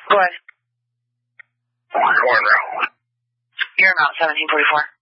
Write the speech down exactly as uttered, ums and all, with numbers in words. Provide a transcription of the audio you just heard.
Go ahead. Going around. You're in Route seventeen forty-four.